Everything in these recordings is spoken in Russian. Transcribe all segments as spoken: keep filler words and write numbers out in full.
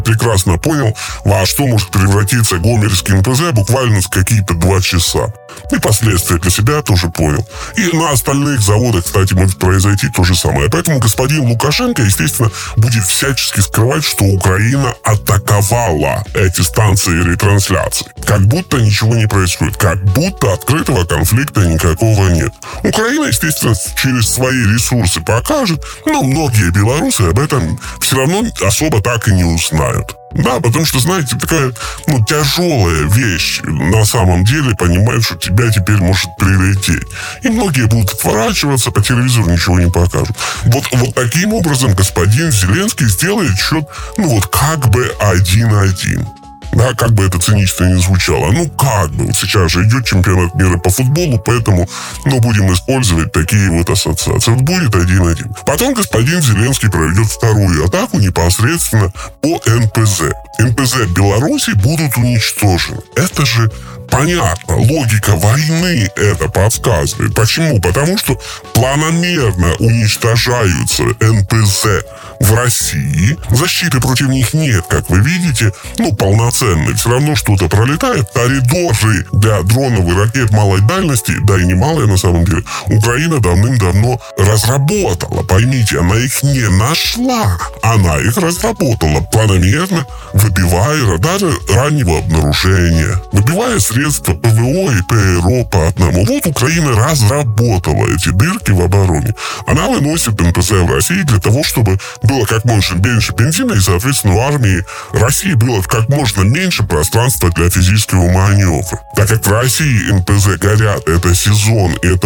прекрасно понял, во что может превратиться Гомельский эн пэ зэ буквально за какие-то два часа. И последствия для себя тоже понял. И на остальных заводах, кстати, может произойти то же самое. Поэтому господин Лукашенко, естественно, будет всячески скрывать, что Украина атаковала эти станции ретрансляции. Как будто ничего не происходит. Как будто открытого конфликта никакого нет. Украина, естественно, через свои ресурсы покажет, но многие белорусы об этом все равно особо так и не узнают. Да, потому что, знаете, такая, ну, тяжелая вещь на самом деле, понимать, что тебя теперь может прилететь. И многие будут отворачиваться, по телевизору ничего не покажут. Вот, вот таким образом господин Зеленский сделает счет, ну, вот как бы один-один. Да, как бы это цинично не звучало. Ну, как бы. Вот сейчас же идет чемпионат мира по футболу, поэтому, ну, будем использовать такие вот ассоциации. Вот будет один-один. Потом господин Зеленский проведет вторую атаку непосредственно по эн пэ зэ. эн пэ зэ Беларуси будут уничтожены. Это же понятно. Логика войны это подсказывает. Почему? Потому что планомерно уничтожаются эн пэ зэ в России. Защиты против них нет, как вы видите. Ну, полноценной. Все равно что-то пролетает. Коридоры для дронов и ракет малой дальности, да и немалые на самом деле, Украина давным-давно разработала. Поймите, она их не нашла. Она их разработала планомерно, выбивая радары раннего обнаружения, выбивая средства пэ вэ о и пэ эр о по одному. Вот Украина разработала эти дырки в обороне. Она выносит эн пэ зэ в России для того, чтобы было как можно меньше бензина, и, соответственно, у армии России было как можно меньше пространства для физического маневра. Так как в России эн пэ зэ горят, это сезон, это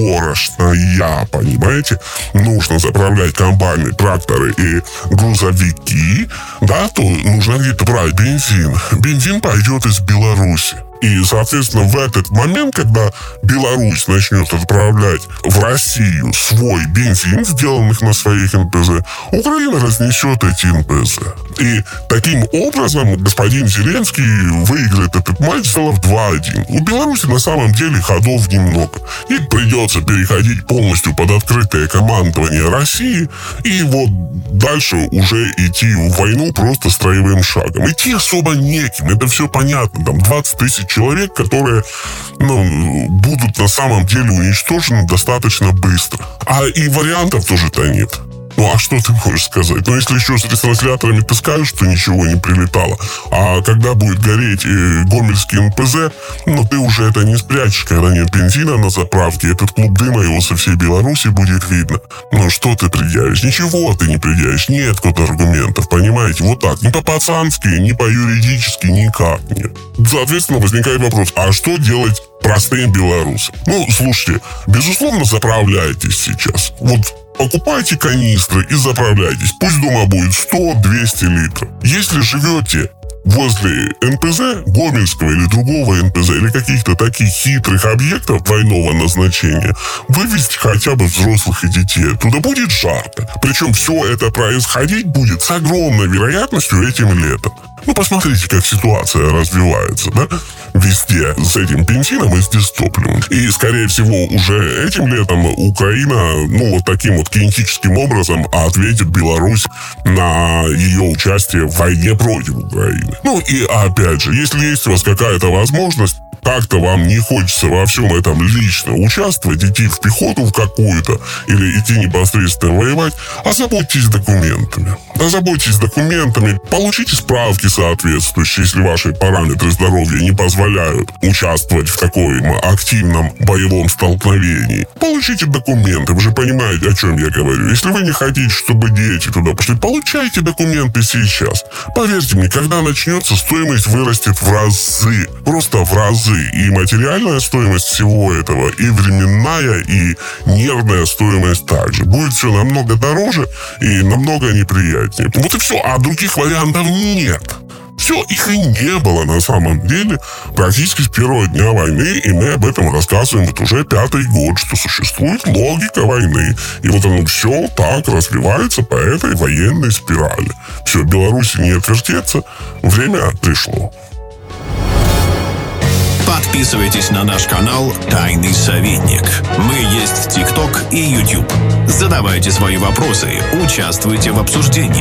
уборочная, понимаете? Нужно заправлять комбайны, тракторы и грузовики, да, то нужно где-то брать бензин. Бензин пойдет из Беларуси. И, соответственно, в этот момент, когда Беларусь начнет отправлять в Россию свой бензин, сделанных на своих эн пэ зэ, Украина разнесет эти эн пэ зэ. И таким образом господин Зеленский выиграет этот матч, сделав два-один. У Беларуси на самом деле ходов немного. Им придется переходить полностью под открытое командование России и вот дальше уже идти в войну просто строевым шагом. Идти особо неким, это все понятно. Там двадцать тысяч человек, которые, ну, будут на самом деле уничтожены достаточно быстро. А и вариантов тоже-то нет. Ну, а что ты можешь сказать? Ну, если еще с ретрансляторами ты скажешь, что ничего не прилетало, а когда будет гореть э, Гомельский эн пэ зэ, ну, ты уже это не спрячешь, когда нет бензина на заправке, этот клуб дыма, его со всей Беларуси будет видно. Ну, что ты предъявишь? Ничего ты не предъявишь, нет контраргументов, понимаете? Вот так, ни по-пацански, ни по-юридически, никак нет. Соответственно, возникает вопрос, а что делать простым белорусам? Ну, слушайте, безусловно, заправляйтесь сейчас. Вот покупайте канистры и заправляйтесь. Пусть дома будет сто-двести литров. Если живете возле эн пэ зэ, Гомельского или другого эн пэ зэ, или каких-то таких хитрых объектов двойного назначения, вывезти хотя бы взрослых и детей. Туда будет жарко. Причем все это происходить будет с огромной вероятностью этим летом. Ну, посмотрите, как ситуация развивается, да? Везде с этим бензином и с дистопливом. И, скорее всего, уже этим летом Украина, ну, вот таким вот кинетическим образом ответит Беларусь на ее участие в войне против Украины. Ну, и опять же, если есть у вас какая-то возможность, как-то вам не хочется во всем этом лично участвовать, идти в пехоту в какую-то или идти непосредственно воевать, озаботьтесь документами. Озаботьтесь документами, получите справки соответствующие, если ваши параметры здоровья не позволяют участвовать в таком активном боевом столкновении. Получите документы, вы же понимаете, о чем я говорю. Если вы не хотите, чтобы дети туда пошли, получайте документы сейчас. Поверьте мне, когда начнется, стоимость вырастет в разы, просто в разы. И материальная стоимость всего этого, и временная, и нервная стоимость также. Будет все намного дороже и намного неприятнее. Вот и все, а других вариантов нет. Все, их и не было на самом деле практически с первого дня войны, и мы об этом рассказываем вот уже пятый год, что существует логика войны. И вот оно все так развивается по этой военной спирали. Все, Беларуси не отвертеться, время пришло. Подписывайтесь на наш канал «Тайный советник». Мы есть в ТикТок и Ютуб. Задавайте свои вопросы, участвуйте в обсуждении.